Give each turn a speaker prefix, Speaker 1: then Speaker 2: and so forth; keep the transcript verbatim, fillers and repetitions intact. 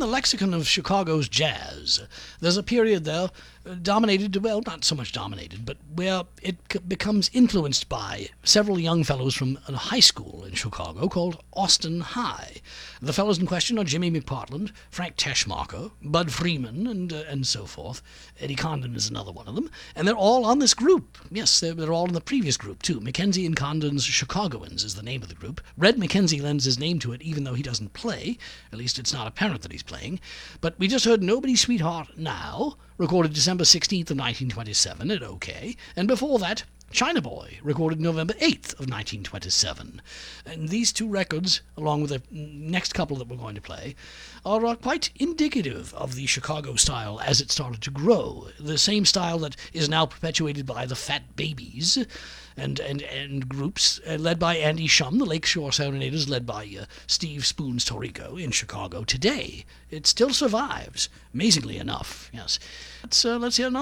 Speaker 1: the lexicon of Chicago's jazz, there's a period there uh, dominated, well, not so much dominated, but where it c- becomes influenced by several young fellows from a high school in Chicago called Austin High. The fellows in question are Jimmy McPartland, Frank Teschmacher, Bud Freeman, and uh, and so forth. Eddie Condon is another one of them, and they're all on this group. Yes, they're, they're all in the previous group, too. Mackenzie and Condon's Chicagoans is the name of the group. Red Mackenzie lends his name to it, even though he doesn't play. At least it's not apparent that he's playing. But we just heard Nobody's Sweetheart Now, recorded December sixteenth of nineteen twenty-seven at OK, and before that, China Boy, recorded November eighth of nineteen twenty-seven. And these two records, along with the next couple that we're going to play, are uh, quite indicative of the Chicago style as it started to grow. The same style that is now perpetuated by the Fat Babies and and, and groups uh, led by Andy Shum, the Lakeshore Serenaders led by uh, Steve Spoons Torrico in Chicago today. It still survives, amazingly enough. Yes. Let's, uh, let's hear another.